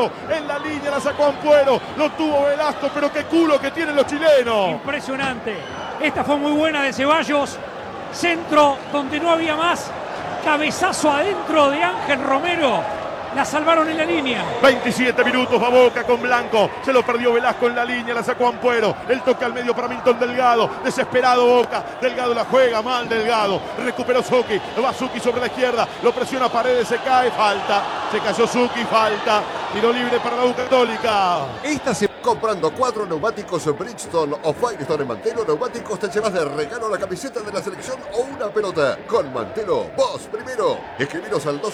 Ampuero, lo tuvo Velasco, pero qué culo que tienen los chilenos. Impresionante. Esta fue muy buena de Ceballos. Centro donde no había más. Cabezazo adentro de Ángel Romero. La salvaron en la línea. 27 minutos va Boca con Blanco. Se lo perdió Velasco en la línea, la sacó Ampuero. El toque al medio para Milton Delgado. Desesperado Boca. Delgado la juega mal Delgado. Recuperó Zucchi. Va Zucchi sobre la izquierda. Lo presiona Paredes, se cae. Falta. Se cayó Zucchi, falta. Tiro libre para la U Católica. Comprando 4 neumáticos Bridgestone o Firestone en Mantelo Neumáticos te llevas de regalo la camiseta de la selección o una pelota. Con Mantelo, vos primero. Escribiros al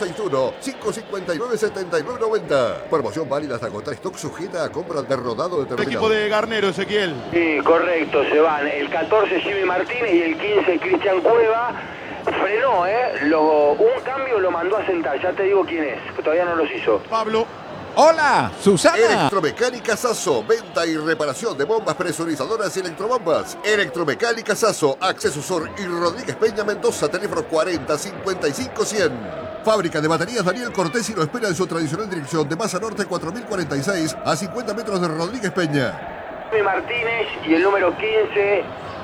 261-559-7990. Promoción válida hasta agotar stock, sujeta a compra de rodado El determinado. equipo de Garnero, Ezequiel. Sí, correcto, se van el 14 Jimmy Martínez y el 15 Cristian Cueva. Frenó, un cambio lo mandó a sentar, ya te digo quién es, que todavía no los hizo. Pablo. Hola, Susana. Electromecánica Sasso, venta y reparación de bombas presurizadoras y electrobombas. Electromecánica Sasso, Acceso Sur y Rodríguez Peña Mendoza, teléfono 40-55-100. Fábrica de baterías Daniel Cortés y lo espera en su tradicional dirección de Masa Norte 4046 a 50 metros de Rodríguez Peña. Jimmy Martínez y el número 15,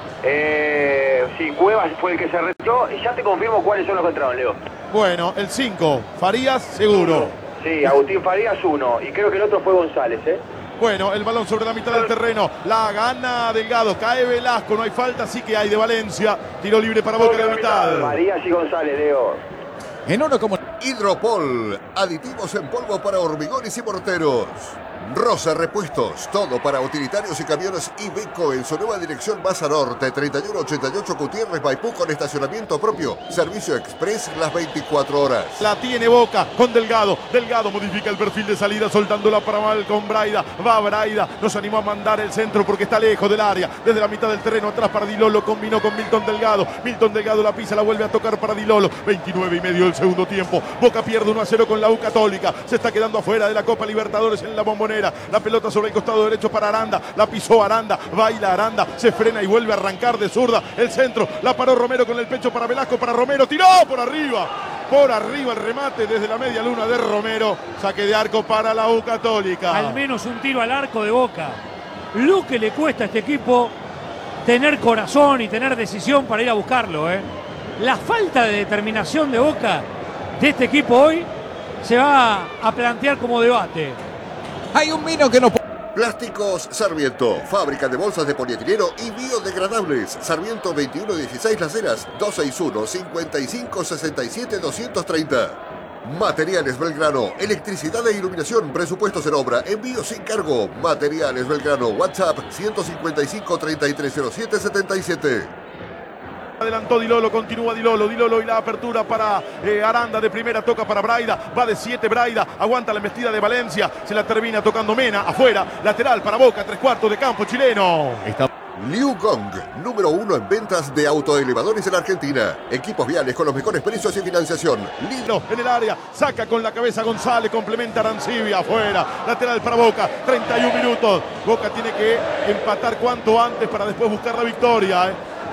sí, Cuevas fue el que se retiró y ya te confirmo cuáles son los que entraron, Leo. Bueno, el 5, Farías, seguro. Sí, Agustín Farías 1 y creo que el otro fue González, Bueno, el balón sobre la mitad del terreno. La gana Delgado. Cae Velasco. No hay falta, sí que hay de Valencia. Tiro libre para Boca de la mitad. Farías y González, Leo. En uno como... Hidropol, aditivos en polvo para hormigones y morteros. Rosa Repuestos, todo para utilitarios y camiones Iveco en su nueva dirección Masa Norte, 3188 Gutiérrez Maipú con estacionamiento propio. Servicio express las 24 horas. La tiene Boca con Delgado. Delgado modifica el perfil de salida soltándola para mal con Braida. Va Braida. Nos animó a mandar el centro porque está lejos del área. Desde la mitad del terreno atrás para Dilolo. Combinó con Milton Delgado. Milton Delgado la pisa, la vuelve a tocar para Dilolo. 29 y medio del segundo tiempo. Boca pierde 1-0 con la U Católica. Se está quedando afuera de la Copa Libertadores en la Bombonera. La pelota sobre el costado derecho para Aranda. La pisó Aranda. Baila Aranda. Se frena y vuelve a arrancar de zurda. El centro. La paró Romero con el pecho para Velasco. Para Romero. Tiró por arriba. Por arriba el remate desde la media luna de Romero. Saque de arco para la U Católica. Al menos un tiro al arco de Boca. Lo que le cuesta a este equipo tener corazón y tener decisión para ir a buscarlo. La falta de determinación de Boca de este equipo hoy se va a plantear como debate. Hay un vino que no... Plásticos Sarmiento, fábrica de bolsas de polietileno y biodegradables. Sarmiento 2116 Las Heras, 261-5567-230. Materiales Belgrano, electricidad e iluminación, presupuestos en obra, envío sin cargo. Materiales Belgrano, WhatsApp 155-3307-77. Adelantó Dilolo, continúa Dilolo y la apertura para Aranda de primera, toca para Braida, va de 7 Braida, aguanta la embestida de Valencia, se la termina tocando Mena, afuera, lateral para Boca, 3/4 de campo chileno. Liu Gong, número 1 en ventas de autoelevadores en la Argentina. Equipos viales con los mejores precios y financiación. Lilo en el área, saca con la cabeza González, complementa Arancibia, afuera, lateral para Boca, 31 minutos. Boca tiene que empatar cuanto antes para después buscar la victoria.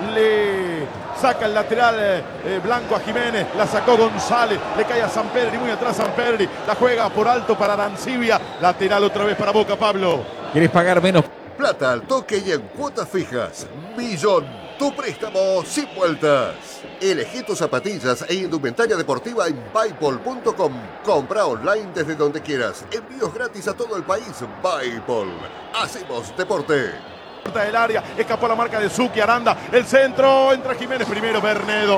Le saca el lateral Blanco a Jiménez, la sacó González, le cae a Sampedri, muy atrás Sampedri, la juega por alto para Arancibia, lateral otra vez para Boca, Pablo. ¿Quieres pagar menos? Plata al toque y en cuotas fijas. Millón, tu préstamo sin vueltas. Elegí tus zapatillas e indumentaria deportiva en Buypol.com. Compra online desde donde quieras. Envíos gratis a todo el país. Buypol. Hacemos deporte. Del área, escapó la marca de Zucchi, Aranda, el centro, entra Jiménez, primero Bernedo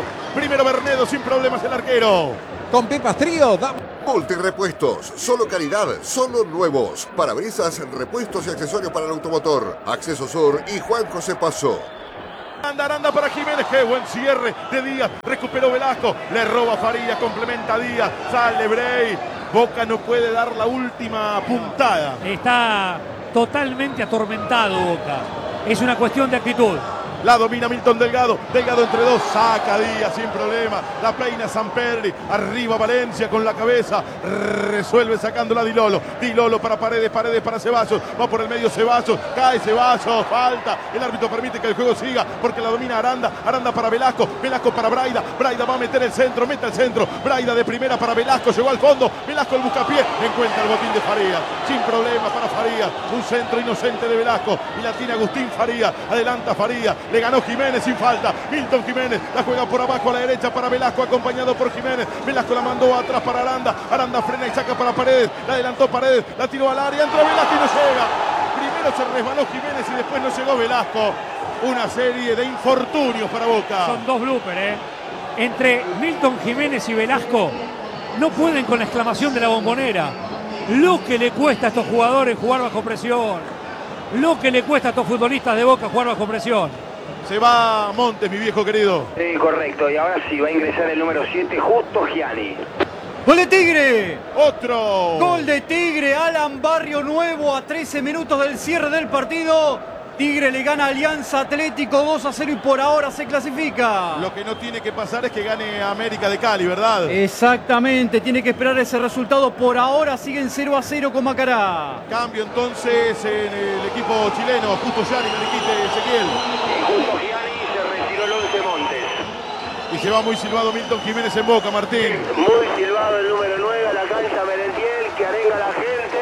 sin problemas el arquero. Con Pepas Trío, Multirepuestos, solo calidad, solo nuevos. Parabrisas, repuestos y accesorios para el automotor. Acceso Sur y Juan José Paso. Aranda para Jiménez, qué buen cierre de Díaz, recuperó Velasco, le roba Farías, complementa Díaz, sale Brey. Boca no puede dar la última puntada. Está totalmente atormentado Boca. Es una cuestión de actitud. La domina Milton Delgado, Delgado entre dos, saca Díaz sin problema, la peina Sampedri, arriba Valencia con la cabeza, resuelve sacándola Dilolo, Dilolo para Paredes, Paredes para Ceballos, va por el medio Ceballos, cae Ceballos, falta, el árbitro permite que el juego siga porque la domina Aranda, Aranda para Velasco, Velasco para Braida, Braida va a meter el centro, mete el centro, Braida de primera para Velasco, llegó al fondo, Velasco el buscapié, encuentra el botín de Farías, sin problema para Farías, un centro inocente de Velasco y la tiene Agustín Farías, adelanta Farías, le ganó Jiménez sin falta. Milton Jiménez la juega por abajo a la derecha para Velasco, acompañado por Jiménez. Velasco la mandó atrás para Aranda. Aranda frena y saca para Paredes. La adelantó Paredes, la tiró al área. Entró Velasco y no llega. Primero se resbaló Jiménez y después no llegó Velasco. Una serie de infortunios para Boca. Son dos bloopers, Entre Milton Jiménez y Velasco no pueden con la exclamación de la Bombonera. Lo que le cuesta a estos jugadores jugar bajo presión. Lo que le cuesta a estos futbolistas de Boca jugar bajo presión. Se va Montes, mi viejo querido. Sí, correcto. Y ahora sí va a ingresar el número 7, Justo Gianni. ¡Gol de Tigre! ¡Otro! Gol de Tigre, Alan Barrio Nuevo a 13 minutos del cierre del partido. Tigre le gana a Alianza Atlético 2-0 y por ahora se clasifica. Lo que no tiene que pasar es que gane América de Cali, ¿verdad? Exactamente, tiene que esperar ese resultado. Por ahora siguen 0-0 con Macará. Cambio entonces en el equipo chileno. Justo Gianni, me dijiste, Ezequiel. Y Justo Gianni se retiró el 11 Montes. Y se va muy silbado Milton Jiménez en Boca, Martín. Muy silbado el número 9 a la cancha Merentiel, que arenga a la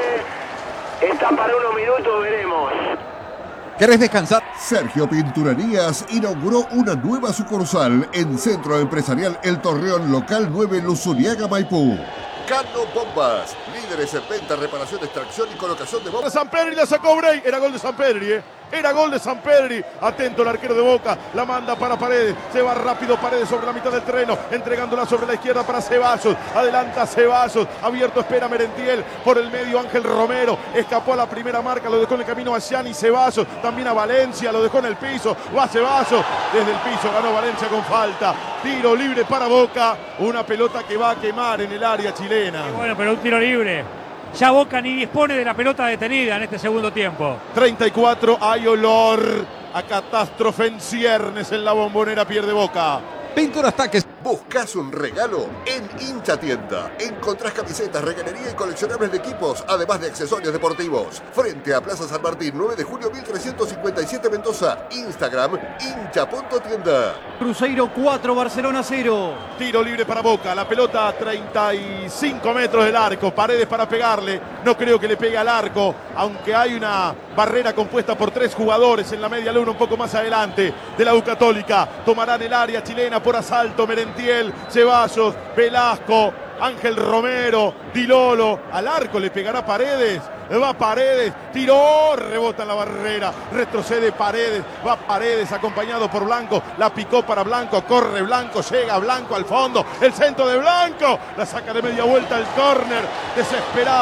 gente. Está para unos minutos, veremos. ¿Querés descansar? Sergio Pinturerías inauguró una nueva sucursal en Centro Empresarial El Torreón, local 9, Luzuriaga, Maipú. Cano Bombas, líderes en venta, reparación, extracción y colocación de bombas. Sampedri la sacó Brey, era gol de Sampedri, Era gol de Sampedri, atento el arquero de Boca, la manda para Paredes, se va rápido Paredes sobre la mitad del terreno, entregándola sobre la izquierda para Ceballos, adelanta Ceballos, abierto espera Merentiel, por el medio Ángel Romero, escapó a la primera marca, lo dejó en el camino a Gianni Ceballos, también a Valencia, lo dejó en el piso, va Ceballos, desde el piso ganó Valencia con falta, tiro libre para Boca, una pelota que va a quemar en el área chilena. Bueno, pero un tiro libre. Ya Boca ni dispone de la pelota detenida en este segundo tiempo. 34, hay olor a catástrofe en ciernes en la Bombonera, pierde Boca. Pinturas Taques. ¿Buscas un regalo? En Hincha Tienda encontrás camisetas, reganería y coleccionables de equipos, además de accesorios deportivos. Frente a Plaza San Martín, 9 de julio 1357 Mendoza. Instagram, hincha.tienda. Cruzeiro 4, Barcelona 0. Tiro libre para Boca, la pelota a 35 metros del arco, Paredes para pegarle, no creo que le pegue al arco, aunque hay una barrera compuesta por 3 jugadores en la media luna un poco más adelante de la U Católica. Tomarán el área chilena por asalto, Merentiel, Ceballos, Velasco, Ángel Romero, Dilolo, al arco le pegará Paredes. Va Paredes, tiró, rebota en la barrera, retrocede Paredes, va Paredes acompañado por Blanco, la picó para Blanco, corre Blanco, llega Blanco al fondo, el centro de Blanco, la saca de media vuelta al córner, desesperado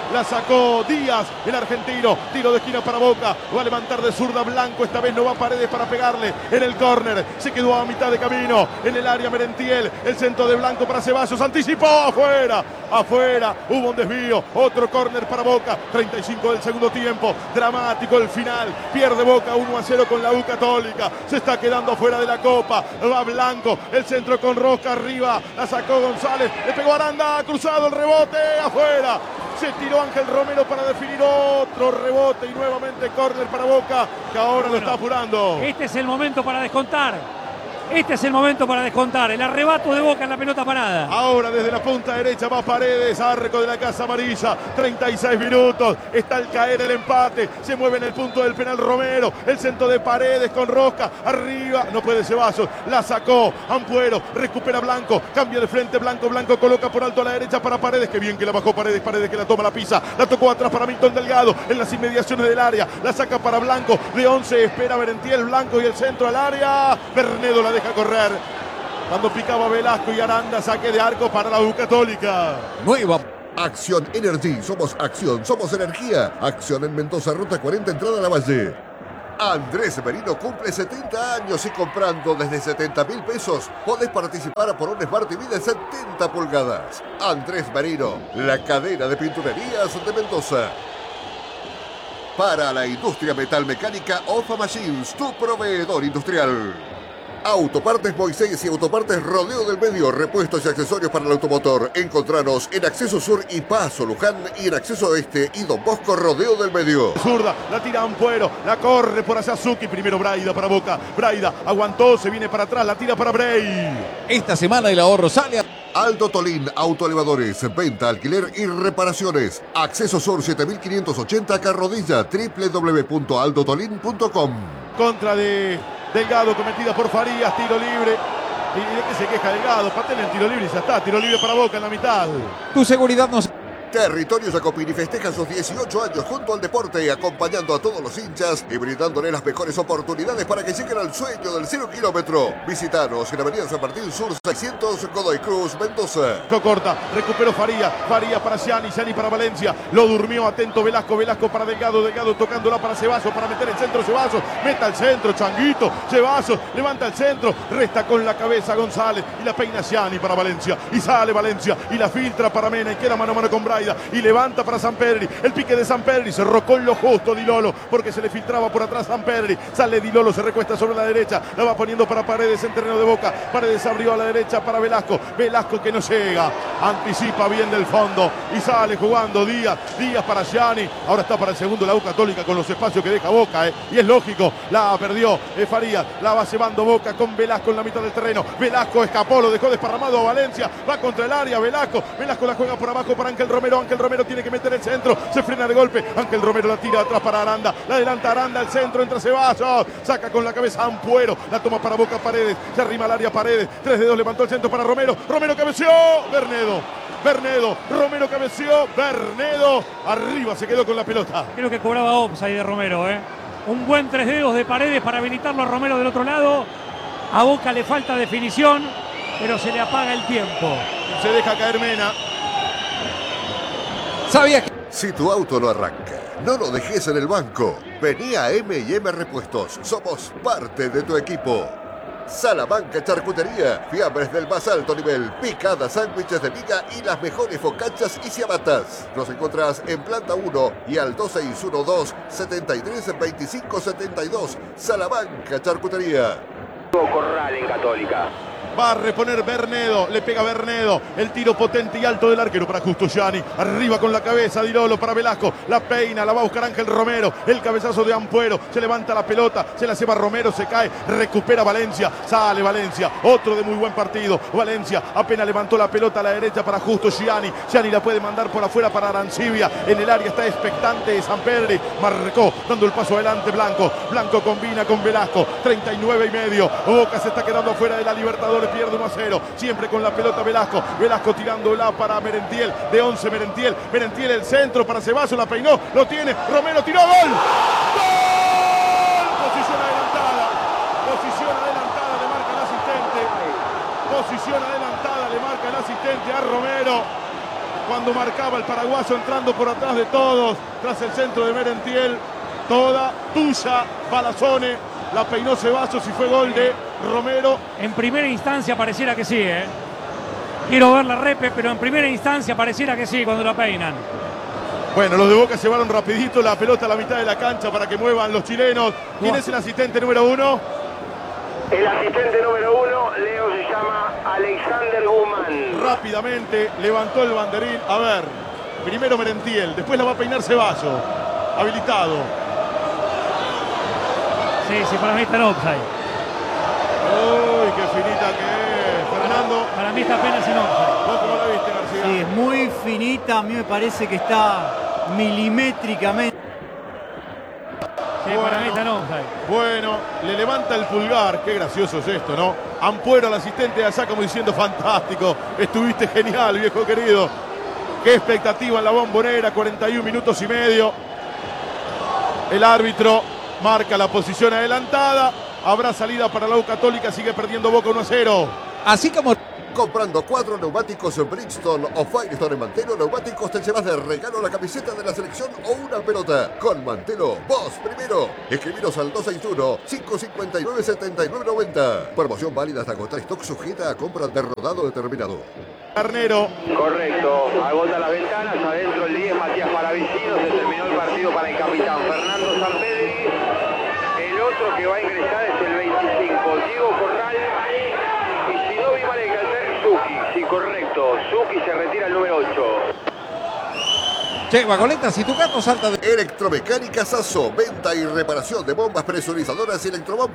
la sacó Díaz, el argentino, tiro de esquina para Boca, va a levantar de zurda Blanco, esta vez no va Paredes para pegarle en el córner, se quedó a mitad de camino, en el área Merentiel, el centro de Blanco para Ceballos, anticipó, afuera, hubo un desvío, otro córner para Boca, 35 del segundo tiempo, dramático el final, pierde Boca 1-0 con la U Católica, se está quedando afuera de la Copa, va Blanco, el centro con Rosca arriba, la sacó González, le pegó Aranda, cruzado el rebote, afuera, se tiró Ángel Romero para definir otro rebote y nuevamente córner para Boca, que ahora lo está apurando. Este es el momento para descontar. Este es el momento para descontar. El arrebato de Boca en la pelota parada. Ahora desde la punta derecha va Paredes, arco de la Casa Amarilla. 36 minutos. Está al caer el empate. Se mueve en el punto del penal Romero. El centro de Paredes con Rosca. Arriba. No puede Ceballos. La sacó Ampuero. Recupera Blanco. Cambia de frente Blanco. Blanco coloca por alto a la derecha para Paredes. Qué bien que la bajó Paredes. Paredes que la toma, la pisa. La tocó atrás para Milton Delgado. En las inmediaciones del área. La saca para Blanco. De 11 espera Merentiel. Blanco y el centro al área. Bernedo la deja correr. Cuando picaba Velasco y Aranda, saque de arco para la U Católica. Nueva. Acción Energy, somos acción, somos energía. Acción en Mendoza, ruta 40, entrada a la Valle. Andrés Merino cumple 70 años y comprando desde 70.000 pesos podés participar por un Smart TV de 70 pulgadas. Andrés Merino, la cadena de pinturerías de Mendoza. Para la industria metalmecánica, Ofa Machines, tu proveedor industrial. Autopartes Moisés y Autopartes Rodeo del Medio, repuestos y accesorios para el automotor. Encontranos en Acceso Sur y Paso Luján y en Acceso Este y Don Bosco Rodeo del Medio. Zurda, la tira Ampuero, la corre por hacia Suki, primero Braida para Boca. Braida aguantó, se viene para atrás, la tira para Bray. Esta semana el ahorro sale a... Aldo Tolín, autoelevadores, venta, alquiler y reparaciones. Acceso Sur 7580 Carrodilla, www.aldotolin.com. Contra de Delgado, cometida por Farías, tiro libre. ¿Y de qué se queja Delgado? Paten el tiro libre y ya está, tiro libre para Boca en la mitad. Tu seguridad nos... Territorio Jacopini festeja sus 18 años junto al deporte, acompañando a todos los hinchas y brindándole las mejores oportunidades para que lleguen al sueño del 0 kilómetro. Visitanos en Avenida San Martín Sur 600, Godoy Cruz, Mendoza. Corta, recuperó Farías para Gianni, Gianni para Valencia, lo durmió atento Velasco, Velasco para Delgado, Delgado tocándola para Ceballos, para meter el centro Ceballos, meta el centro, Changuito, Ceballos, levanta el centro, resta con la cabeza González y la peina Gianni para Valencia, y sale Valencia y la filtra para Mena y queda mano a mano con Braida y levanta para Sampedri, el pique de Sampedri, se rocó en lo justo Di Lolo porque se le filtraba por atrás Sampedri, sale Di Lolo, se recuesta sobre la derecha, la va poniendo para Paredes en terreno de Boca, Paredes abrió a la derecha para Velasco, Velasco que no llega, anticipa bien del fondo y sale jugando Díaz, Díaz para Gianni, ahora está para el segundo la U Católica con los espacios que deja Boca, y es lógico, la perdió Farías, la va llevando Boca con Velasco en la mitad del terreno, Velasco escapó, lo dejó desparramado a Valencia, va contra el área, Velasco la juega por abajo para Ángel Romero, Ángel Romero tiene que meter el centro, se frena de golpe, Ángel Romero la tira atrás para Aranda, la adelanta Aranda, el centro, entra Ceballos, saca con la cabeza Ampuero, la toma para Boca Paredes, se arrima al área Paredes, 3 de 2, levantó el centro para Romero, Romero cabeció, Bernedo, Romero cabeció, Bernedo, arriba se quedó con la pelota. Creo que cobraba offside de Romero, Un buen 3 dedos de Paredes para habilitarlo a Romero del otro lado. A Boca le falta definición, pero se le apaga el tiempo. Se deja caer Mena. ¿Sabías que... Si tu auto no arranca, no lo dejes en el banco. Vení a M&M Repuestos, somos parte de tu equipo. Salamanca Charcutería, fiambres del más alto nivel, picadas, sándwiches de miga y las mejores focachas y ciabatas. Nos encontrás en planta 1 y al 2612-732572. Salamanca Charcutería. Corral en Católica. Va a reponer Bernedo, le pega Bernedo, el tiro potente y alto del arquero para Justo Gianni, arriba con la cabeza Di Lolo para Velasco, la peina, la va a buscar Ángel Romero, el cabezazo de Ampuero, se levanta la pelota, se la lleva Romero, se cae, recupera Valencia, sale Valencia, otro de muy buen partido, Valencia apenas levantó la pelota a la derecha para Justo Gianni, Gianni la puede mandar por afuera para Arancibia, en el área está expectante de Sampedri, marcó, dando el paso adelante Blanco combina con Velasco, 39 y medio, Boca se está quedando afuera de la Libertadores, pierde 1-0, siempre con la pelota Velasco tirándola para Merentiel, de 11 Merentiel el centro para Ceballos, la peinó, lo tiene, Romero tiró, ¡gol! ¡Gol! Posición adelantada, le marca el asistente a Romero, cuando marcaba el paraguayo entrando por atrás de todos, tras el centro de Merentiel. Toda tuya, Palazone. La peinó Ceballos y fue gol de Romero. En primera instancia pareciera que sí, ¿eh? Quiero ver la repe, pero en primera instancia pareciera que sí cuando la peinan. Bueno, los de Boca llevaron rapidito la pelota a la mitad de la cancha para que muevan los chilenos. ¿Quién es el asistente número 1? El asistente número 1, Leo, se llama Alexander Guzmán. Rápidamente levantó el banderín. A ver, primero Merentiel, después la va a peinar Ceballos. Habilitado. Sí, para mí está en offside. Uy, qué finita que es, Fernando. Para mí está apenas en offside. ¿Vos cómo la viste, García? Sí, es muy finita, a mí me parece que está milimétricamente. Sí, para mí está en offside. Bueno, le levanta el pulgar. Qué gracioso es esto, ¿no? Ampuero al asistente de allá como diciendo, fantástico, estuviste genial, viejo querido. Qué expectativa en la Bombonera, 41 minutos y medio. El árbitro marca la posición adelantada. Habrá salida para la U Católica, sigue perdiendo Boca 1-0. Así como Comprando 4 neumáticos Bridgestone o Firestone en Mantelo Neumáticos te llevas de regalo la camiseta de la selección o una pelota. Con Mantelo, vos primero. Escribiros al 261-559-7990. Promoción válida hasta agotar stock, sujeta a compra de rodado determinado. Carnero. Correcto, agota las ventanas, adentro el 10, Matías Paravicino, se terminó el partido para el capitán Fernando Sanpedri. El otro que va a ingresar es el 25, Diego Corral. Y si no vi mal el cartel, Suki. Sí, correcto, Suki se retira el número 8. Che, Vagoneta, si tu gato salta de... Electromecánica Sasso, venta y reparación de bombas presurizadoras y electrobombas.